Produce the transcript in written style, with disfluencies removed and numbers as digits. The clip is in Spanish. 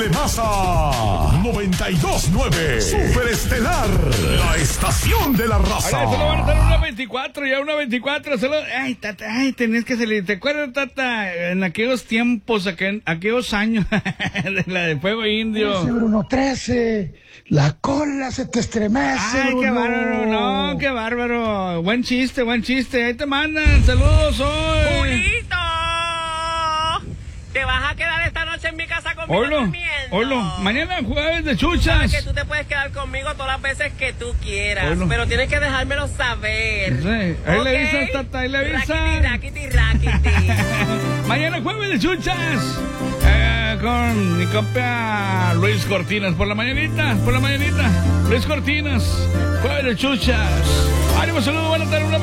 de masa 92.9 Superestelar, la estación de la raza. Ahora solo van a estar una 24, ya una 24, solo... Ay, Tata, ay, tenías que salir. ¿Te acuerdas, Tata? En aquellos tiempos, aquellos años, de la de Fuego Indio. 13, Bruno, 13. La cola se te estremece, Ay, Bruno. qué bárbaro, no, qué bárbaro. Buen chiste. Ahí te mandan, saludos hoy. ¡Julito! ¿Te vas a quedar esta noche en mi casa conmigo durmiendo? Hola, mañana jueves de Sabes chuchas. que tú te puedes quedar conmigo todas las veces que tú quieras, Hola. pero tienes que dejármelo saber. Sí, ahí ¿Ok? le avisas, Tata, ahí le avisas. Raquiti. Mañana jueves de chuchas. Con mi compa Luis Cortinas. Por la mañanita. Luis Cortinas. Jueves de chuchas. Ánimo, saludos, buenas tardes.